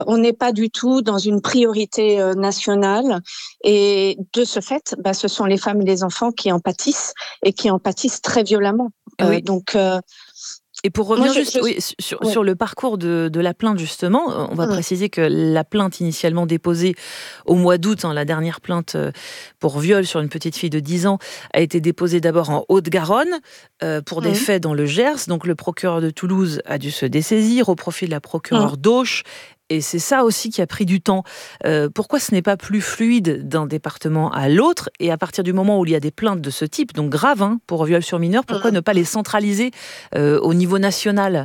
On n'est pas du tout dans une priorité nationale et de ce fait, ce sont les femmes et les enfants qui en pâtissent et qui en pâtissent très violemment. Oui. Donc, Et pour moi, revenir juste ouais. sur le parcours de la plainte, justement, on va préciser que la plainte initialement déposée au mois d'août, la dernière plainte pour viol sur une petite fille de 10 ans, a été déposée d'abord en Haute-Garonne pour des faits dans le Gers. Donc le procureur de Toulouse a dû se dessaisir au profit de la procureure d'Auch. Et c'est ça aussi qui a pris du temps. Pourquoi ce n'est pas plus fluide d'un département à l'autre? Et à partir du moment où il y a des plaintes de ce type, donc graves, pour viol sur mineur, pourquoi ne pas les centraliser au niveau national?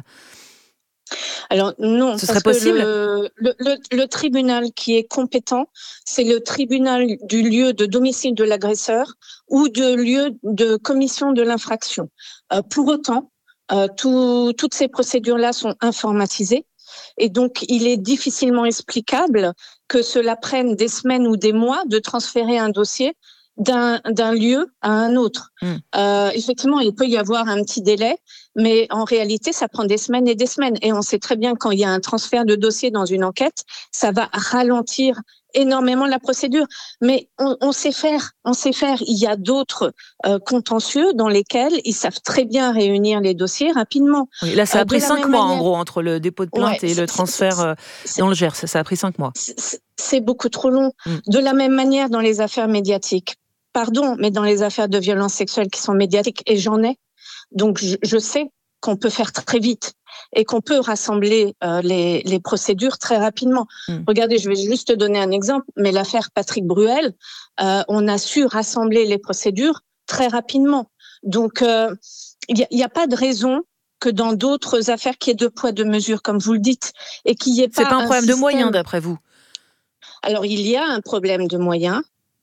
Alors non, Ce parce serait que possible? le tribunal qui est compétent, c'est le tribunal du lieu de domicile de l'agresseur ou de lieu de commission de l'infraction. Pour autant, toutes ces procédures-là sont informatisées. Et donc, il est difficilement explicable que cela prenne des semaines ou des mois de transférer un dossier d'un lieu à un autre. Effectivement, il peut y avoir un petit délai, mais en réalité, ça prend des semaines et des semaines. Et on sait très bien quand il y a un transfert de dossier dans une enquête, ça va ralentir énormément la procédure. Mais on sait faire. Il y a d'autres contentieux dans lesquels ils savent très bien réunir les dossiers rapidement. Oui, là, ça a pris 5 mois, en manière, gros, entre le dépôt de plainte et le transfert dans le Gers. Ça a pris 5 mois. C'est beaucoup trop long. De la même manière, dans les affaires médiatiques. Pardon, mais dans les affaires de violences sexuelles qui sont médiatiques, et j'en ai, donc je sais qu'on peut faire très vite et qu'on peut rassembler les procédures très rapidement. Regardez, je vais juste te donner un exemple, mais l'affaire Patrick Bruel, on a su rassembler les procédures très rapidement. Donc, il n'y a pas de raison que dans d'autres affaires qu'il y ait deux poids, deux mesures, comme vous le dites, et qu'il n'y ait pas C'est pas un problème système... de moyens, d'après vous? Alors, il y a un problème de moyens.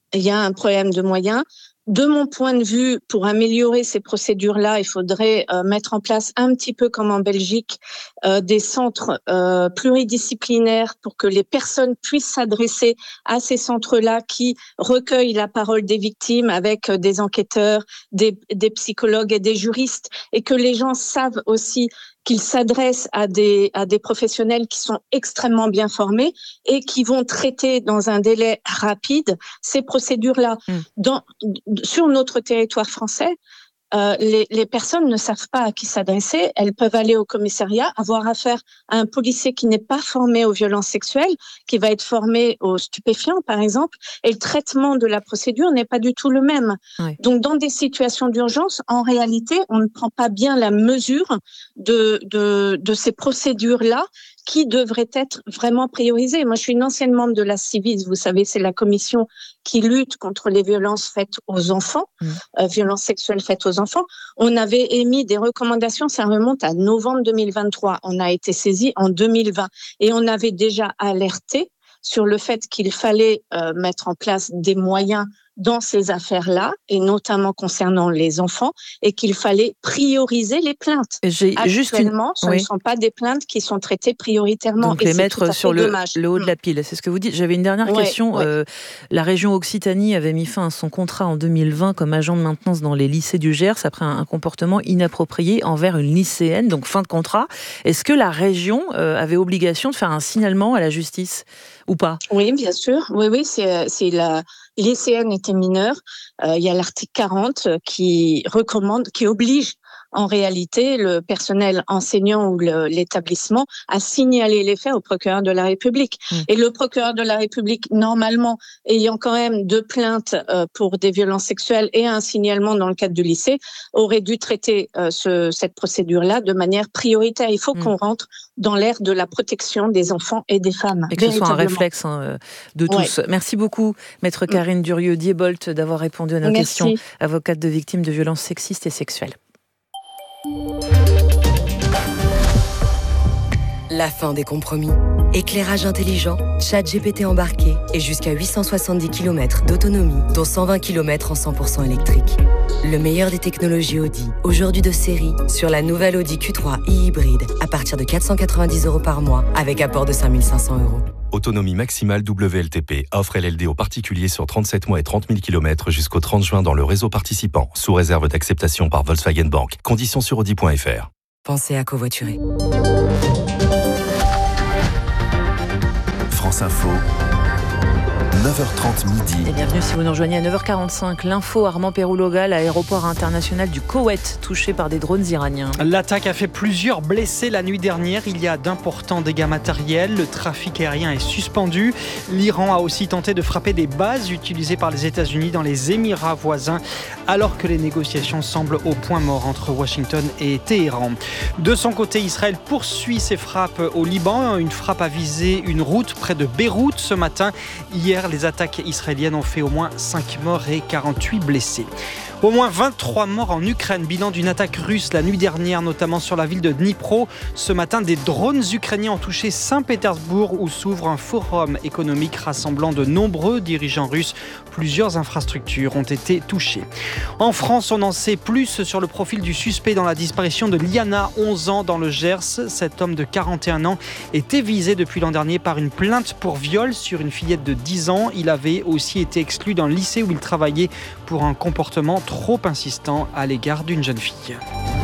De mon point de vue, pour améliorer ces procédures-là, il faudrait mettre en place un petit peu comme en Belgique des centres pluridisciplinaires pour que les personnes puissent s'adresser à ces centres-là qui recueillent la parole des victimes avec des enquêteurs, des psychologues et des juristes, et que les gens savent aussi qu'ils s'adressent à des professionnels qui sont extrêmement bien formés et qui vont traiter dans un délai rapide ces procédures-là. Sur notre territoire français, les personnes ne savent pas à qui s'adresser. Elles peuvent aller au commissariat, avoir affaire à un policier qui n'est pas formé aux violences sexuelles, qui va être formé aux stupéfiants, par exemple, et le traitement de la procédure n'est pas du tout le même. Oui. Donc, dans des situations d'urgence, en réalité, on ne prend pas bien la mesure de ces procédures-là qui devraient être vraiment priorisées. Moi, je suis une ancienne membre de la CIVIS, vous savez, c'est la commission qui lutte contre les violences faites aux enfants, violences sexuelles faites aux enfants. On avait émis des recommandations, ça remonte à novembre 2023. On a été saisi en 2020 et on avait déjà alerté sur le fait qu'il fallait mettre en place des moyens dans ces affaires-là, et notamment concernant les enfants, et qu'il fallait prioriser les plaintes. Actuellement, ce ne sont pas des plaintes qui sont traitées prioritairement. Donc les mettre sur le haut de la pile, c'est ce que vous dites. J'avais une dernière question. La région Occitanie avait mis fin à son contrat en 2020 comme agent de maintenance dans les lycées du Gers après un comportement inapproprié envers une lycéenne, donc fin de contrat. Est-ce que la région avait obligation de faire un signalement à la justice ou pas? Oui, bien sûr. Oui, c'est la lycéenne était mineure. Il y a l'article 40 qui oblige en réalité le personnel enseignant ou l'établissement à signaler les faits au procureur de la République. Et le procureur de la République, normalement, ayant quand même 2 plaintes pour des violences sexuelles et un signalement dans le cadre du lycée, aurait dû traiter cette procédure-là de manière prioritaire. Il faut qu'on rentre dans l'ère de la protection des enfants et des femmes. Et que ce soit un réflexe de tous. Merci beaucoup, Maître Karine Durieux-Diebolt, d'avoir répondu à nos questions, avocate de victimes de violences sexistes et sexuelles. La fin des compromis. Éclairage intelligent, ChatGPT embarqué et jusqu'à 870 km d'autonomie, dont 120 km en 100% électrique. Le meilleur des technologies Audi, aujourd'hui de série, sur la nouvelle Audi Q3 e-hybride, à partir de 490 € par mois, avec apport de 5 500 €. Autonomie maximale WLTP. Offre LLD aux particuliers sur 37 mois et 30 000 km jusqu'au 30 juin dans le réseau participant, sous réserve d'acceptation par Volkswagen Bank. Conditions sur Audi.fr. Pensez à covoiturer. France Info, 9h30 midi. Et bienvenue si vous nous rejoignez à 9h45. L'info, Armand Pérouloga, l'aéroport international du Koweït touché par des drones iraniens. L'attaque a fait plusieurs blessés la nuit dernière. Il y a d'importants dégâts matériels. Le trafic aérien est suspendu. L'Iran a aussi tenté de frapper des bases utilisées par les États-Unis dans les Émirats voisins, alors que les négociations semblent au point mort entre Washington et Téhéran. De son côté, Israël poursuit ses frappes au Liban. Une frappe a visé une route près de Beyrouth ce matin. Hier, les attaques israéliennes ont fait au moins 5 morts et 48 blessés. Au moins 23 morts en Ukraine, bilan d'une attaque russe la nuit dernière, notamment sur la ville de Dnipro. Ce matin, des drones ukrainiens ont touché Saint-Pétersbourg, où s'ouvre un forum économique rassemblant de nombreux dirigeants russes. Plusieurs infrastructures ont été touchées. En France, on en sait plus sur le profil du suspect dans la disparition de Liana, 11 ans, dans le Gers. Cet homme de 41 ans était visé depuis l'an dernier par une plainte pour viol sur une fillette de 10 ans. Il avait aussi été exclu d'un lycée où il travaillait pour un comportement trop insistant à l'égard d'une jeune fille.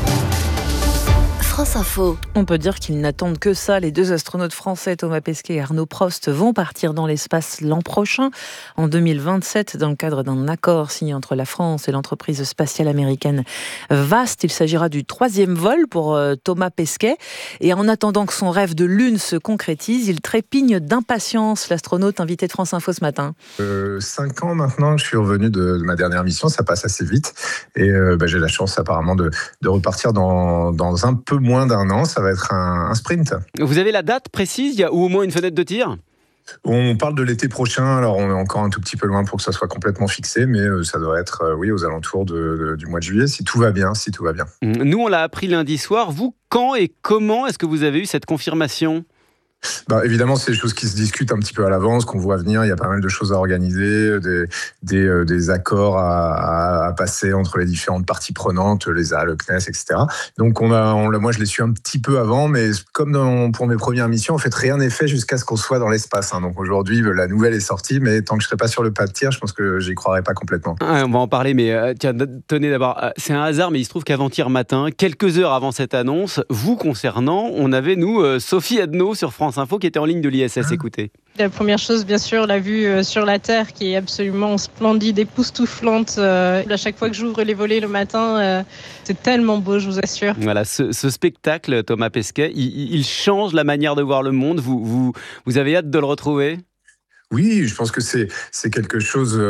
France Info. On peut dire qu'ils n'attendent que ça. Les deux astronautes français, Thomas Pesquet et Arnaud Prost, vont partir dans l'espace l'an prochain, en 2027, dans le cadre d'un accord signé entre la France et l'entreprise spatiale américaine VAST. Il s'agira du 3e vol pour Thomas Pesquet. Et en attendant que son rêve de lune se concrétise, il trépigne d'impatience, l'astronaute invité de France Info ce matin. 5 ans maintenant que je suis revenu de ma dernière mission, ça passe assez vite. Et j'ai la chance apparemment de repartir dans un peu moins d'un an. Ça va être un sprint. Vous avez la date précise ou au moins une fenêtre de tir ? On parle de l'été prochain, alors on est encore un tout petit peu loin pour que ça soit complètement fixé, mais ça doit être aux alentours du mois de juillet, si tout va bien. Nous, on l'a appris lundi soir. Vous, quand et comment est-ce que vous avez eu cette confirmation ? Évidemment, c'est des choses qui se discutent un petit peu à l'avance, qu'on voit venir. Il y a pas mal de choses à organiser, des accords à passer entre les différentes parties prenantes, le CNES, etc. Donc, moi, je l'ai su un petit peu avant, mais comme pour mes premières missions, en fait, rien n'est fait jusqu'à ce qu'on soit dans l'espace. Donc aujourd'hui, la nouvelle est sortie, mais tant que je serai pas sur le pas de tir, je pense que j'y croirais pas complètement. On va en parler, mais tenez d'abord, c'est un hasard, mais il se trouve qu'avant-hier matin, quelques heures avant cette annonce, vous concernant, on avait, Sophie Adno sur France Info qui était en ligne de l'ISS. Écoutez. La première chose, bien sûr, la vue sur la Terre qui est absolument splendide, époustouflante. À chaque fois que j'ouvre les volets le matin, c'est tellement beau, je vous assure. Voilà, ce spectacle, Thomas Pesquet, il change la manière de voir le monde. Vous avez hâte de le retrouver ? Oui, je pense que c'est quelque chose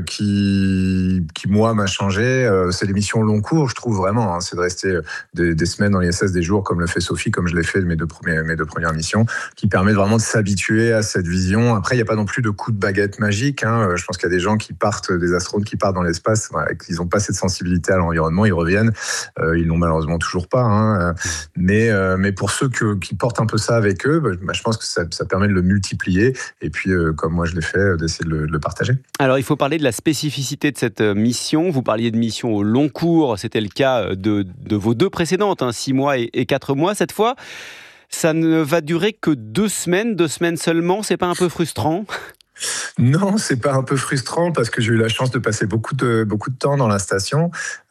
qui moi m'a changé. C'est l'émission long cours, je trouve vraiment. C'est de rester des semaines dans l'ISS, des jours comme le fait Sophie, comme je l'ai fait de mes deux premières missions, qui permet vraiment de s'habituer à cette vision. Après, il n'y a pas non plus de coup de baguette magique. Je pense qu'il y a des gens des astronautes qui partent dans l'espace, ils n'ont pas cette sensibilité à l'environnement, ils reviennent. Ils l'ont malheureusement toujours pas. Mais pour ceux qui portent un peu ça avec eux, je pense que ça permet de le multiplier. Et puis, comme moi je l'ai fait, d'essayer de le partager. Alors il faut parler de la spécificité de cette mission. Vous parliez de mission au long cours, c'était le cas de vos deux précédentes, 6 mois et 4 mois. Cette fois, ça ne va durer que 2 semaines seulement, c'est pas un peu frustrant ? Non, c'est pas un peu frustrant parce que j'ai eu la chance de passer beaucoup de temps dans la station.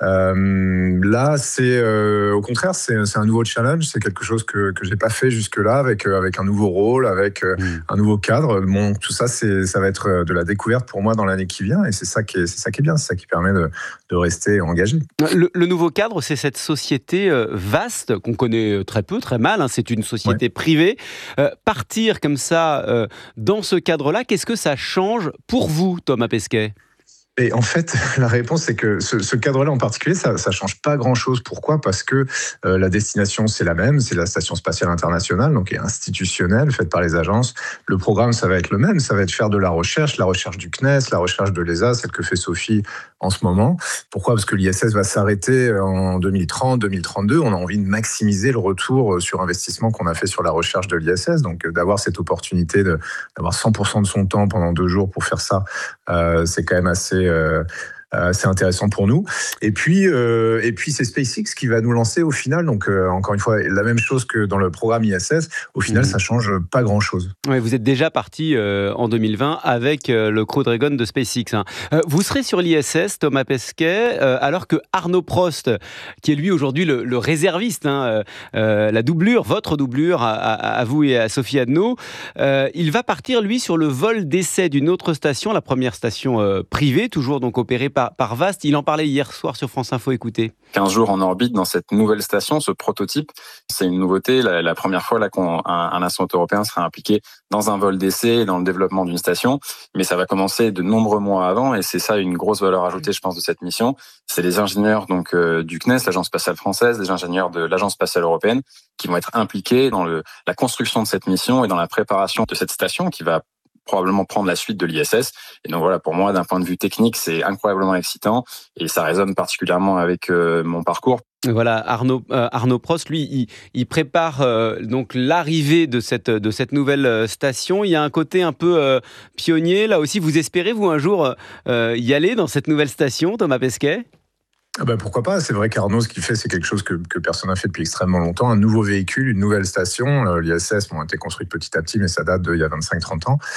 Là, c'est au contraire, c'est un nouveau challenge. C'est quelque chose que j'ai pas fait jusque-là avec un nouveau rôle, avec un nouveau cadre. Tout ça, ça va être de la découverte pour moi dans l'année qui vient, et c'est ça qui est bien, c'est ça qui permet de rester engagé. Le nouveau cadre, c'est cette société VAST qu'on connaît très peu, très mal. C'est une société privée. Partir comme ça dans ce cadre-là, qu'est-ce que ça change pour vous, Thomas Pesquet ? Et en fait, la réponse, c'est que ce cadre-là en particulier, ça change pas grand-chose. Pourquoi ? Parce que la destination, c'est la même, c'est la Station Spatiale Internationale, donc qui est institutionnelle, faite par les agences. Le programme, ça va être le même, ça va être faire de la recherche du CNES, la recherche de l'ESA, celle que fait Sophie en ce moment. Pourquoi ? Parce que l'ISS va s'arrêter en 2030, 2032. On a envie de maximiser le retour sur investissement qu'on a fait sur la recherche de l'ISS. Donc, d'avoir cette opportunité d'avoir 100% de son temps pendant 2 jours pour faire ça, c'est quand même assez c'est intéressant pour nous. Et puis c'est SpaceX qui va nous lancer au final. Donc encore une fois, la même chose que dans le programme ISS. Au final, ça change pas grand-chose. Ouais, vous êtes déjà parti en 2020 avec le Crew Dragon de SpaceX. Vous serez sur l'ISS, Thomas Pesquet, alors que Arnaud Prost, qui est lui aujourd'hui le réserviste, la doublure, votre doublure à vous et à Sophie Adno, il va partir lui sur le vol d'essai d'une autre station, la première station privée, toujours donc opérée par VAST. Il en parlait hier soir sur France Info, écoutez. 15 jours en orbite dans cette nouvelle station, ce prototype, c'est une nouveauté, la première fois là qu'un astronaute européen sera impliqué dans un vol d'essai et dans le développement d'une station, mais ça va commencer de nombreux mois avant, et c'est ça une grosse valeur ajoutée, je pense, de cette mission. C'est les ingénieurs donc du CNES, l'Agence spatiale française, les ingénieurs de l'Agence spatiale européenne, qui vont être impliqués dans la construction de cette mission et dans la préparation de cette station qui va probablement prendre la suite de l'ISS. Et donc voilà, pour moi, d'un point de vue technique, c'est incroyablement excitant et ça résonne particulièrement avec mon parcours. Voilà, Arnaud Prost, lui, il prépare donc l'arrivée de cette nouvelle station. Il y a un côté un peu pionnier. Là aussi, vous espérez, vous, un jour y aller dans cette nouvelle station, Thomas Pesquet ? Pourquoi pas, c'est vrai qu'Arnaud, ce qu'il fait, c'est quelque chose que personne n'a fait depuis extrêmement longtemps, un nouveau véhicule, une nouvelle station. L'ISS a été construite petit à petit, mais ça date d'il y a 25-30 ans.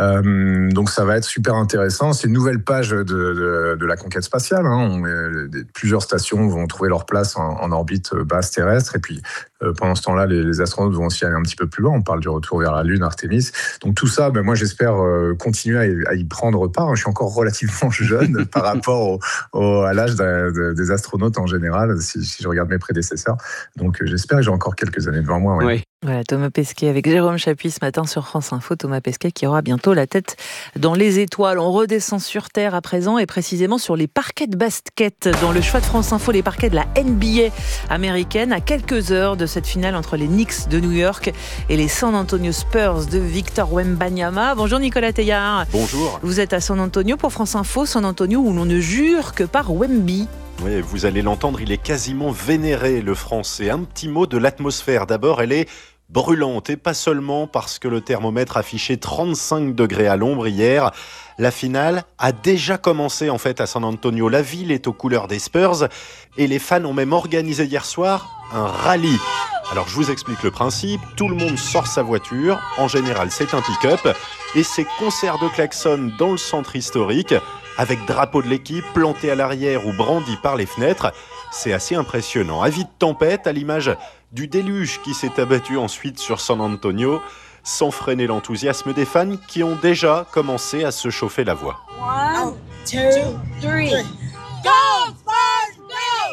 Donc ça va être super intéressant. C'est une nouvelle page de la conquête spatiale. Plusieurs stations vont trouver leur place en orbite basse terrestre, et puis pendant ce temps-là, les astronautes vont aussi aller un petit peu plus loin. On parle du retour vers la Lune, Artemis. Donc tout ça, moi j'espère continuer à y prendre part. Je suis encore relativement jeune par rapport à l'âge des astronautes en général, si je regarde mes prédécesseurs. Donc j'espère que j'ai encore quelques années devant moi. Oui. Voilà, Thomas Pesquet avec Jérôme Chapuis ce matin sur France Info. Thomas Pesquet qui aura bientôt la tête dans les étoiles. On redescend sur Terre à présent et précisément sur les parquets de basket. Dans le choix de France Info, les parquets de la NBA américaine à quelques heures de cette finale entre les Knicks de New York et les San Antonio Spurs de Victor Wembanyama. Bonjour Nicolas Teilhard. Bonjour. Vous êtes à San Antonio pour France Info. San Antonio où l'on ne jure que par Wemby. Oui, vous allez l'entendre, il est quasiment vénéré, le Français. Un petit mot de l'atmosphère. D'abord, elle est brûlante, et pas seulement parce que le thermomètre affichait 35 degrés à l'ombre hier. La finale a déjà commencé en fait à San Antonio. La ville est aux couleurs des Spurs et les fans ont même organisé hier soir un rallye. Alors je vous explique le principe, tout le monde sort sa voiture, en général c'est un pick-up, et c'est concert de klaxons dans le centre historique, avec drapeau de l'équipe planté à l'arrière ou brandi par les fenêtres. C'est assez impressionnant. Avis de tempête à l'image du déluge qui s'est abattu ensuite sur San Antonio, sans freiner l'enthousiasme des fans qui ont déjà commencé à se chauffer la voix. 1, 2, 3. Go Spurs, go!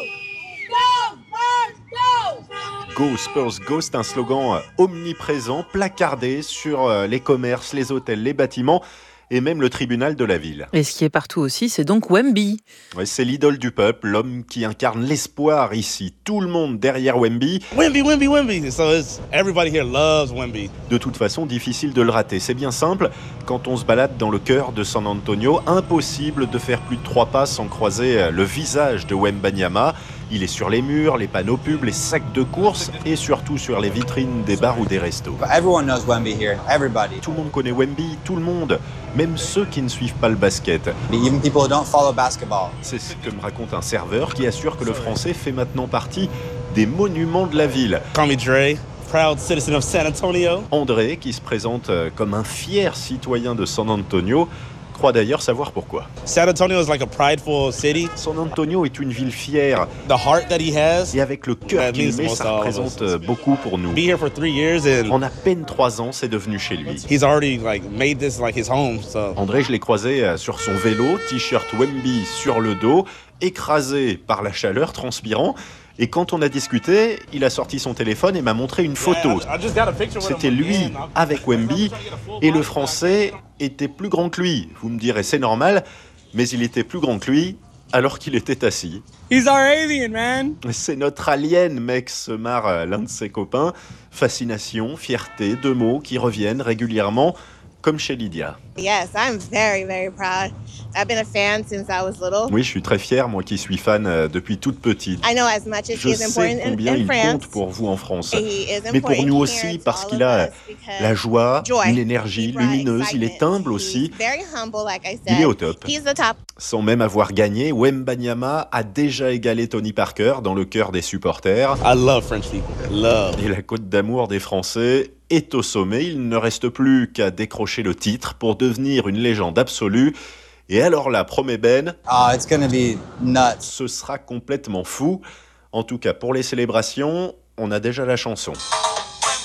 Go Spurs, go! Go Spurs, go, c'est un slogan omniprésent, placardé sur les commerces, les hôtels, les bâtiments et même le tribunal de la ville. Et ce qui est partout aussi, c'est donc Wemby. Ouais, c'est l'idole du peuple, l'homme qui incarne l'espoir ici. Tout le monde derrière Wemby. Wemby, Wemby, Wemby. So everybody here loves Wemby. De toute façon, difficile de le rater. C'est bien simple. Quand on se balade dans le cœur de San Antonio, impossible de faire plus de 3 pas sans croiser le visage de Wembanyama. Il est sur les murs, les panneaux pubs, les sacs de course et surtout sur les vitrines des bars ou des restos. Everyone knows Wemby here. Everybody. Tout le monde connaît Wemby, tout le monde, même ceux qui ne suivent pas le basket. Even people who don't follow basketball. C'est ce que me raconte un serveur qui assure que le français fait maintenant partie des monuments de la ville. Call me Dre. Proud citizen of San Antonio. André, qui se présente comme un fier citoyen de San Antonio, croit d'ailleurs savoir pourquoi. San Antonio is like a prideful city. San Antonio est une ville fière. The heart that he has. Et avec le cœur qu'il met, ça représente beaucoup pour nous. Be here for 3 years and en à peine 3 ans, c'est devenu chez lui. He's already made this his home. So. André, je l'ai croisé sur son vélo, t-shirt Wemby sur le dos, écrasé par la chaleur, transpirant. Et quand on a discuté, il a sorti son téléphone et m'a montré une photo. C'était lui avec Wemby et le Français était plus grand que lui. Vous me direz, c'est normal, mais il était plus grand que lui alors qu'il était assis. He's our alien, man. C'est notre alien, mec, se marre l'un de ses copains. Fascination, fierté, 2 mots qui reviennent régulièrement, comme chez Lydia. Yes, I'm very, very proud. I've been a fan since I was little. Oui, je suis très fier, moi qui suis fan depuis toute petite. I know as much as Je he is sais important combien in il France. compte pour vous en France. He is Mais pour important nous here aussi, to parce all qu'il of a us because la joie, joy. une énergie He brought lumineuse, il est excitement. humble aussi. He's very humble, like I Il est said. au top. He's the top. Sans même avoir gagné, Wembanyama a déjà égalé Tony Parker dans le cœur des supporters. I love French people. Love. Et la côte d'amour des Français est au sommet. Il ne reste plus qu'à décrocher le titre pour devenir une légende absolue. Et alors là, promet Ben, It's gonna be nuts. ce sera complètement fou. En tout cas, pour les célébrations, on a déjà la chanson.